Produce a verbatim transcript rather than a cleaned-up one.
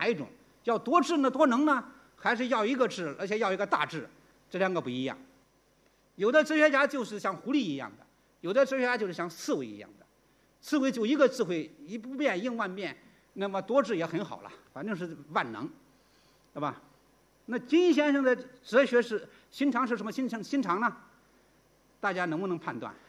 哪一种？要多智呢，多能呢，还是要一个智，而且要一个大智？这两个不一样。有的哲学家就是像狐狸一样的，有的哲学家就是像刺猬一样的。刺猬就一个智慧，一不变应万变，那么多智也很好了，反正是万能，对吧？那金先生的哲学是心肠是什么心肠心肠呢？大家能不能判断？